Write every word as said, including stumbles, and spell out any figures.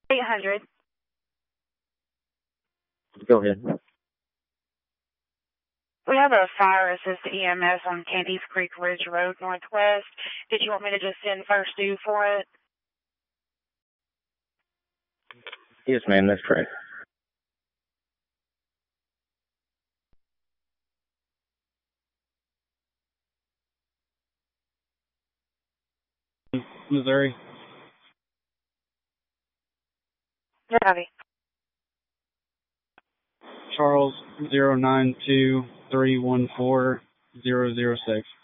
eight hundred. Go ahead. We have a fire assist E M S on Candies Creek Ridge Road Northwest. Did you want me to just send first due for it? Yes, ma'am, that's correct. Missouri. Yeah, copy. Charles zero nine two three one four zero zero six.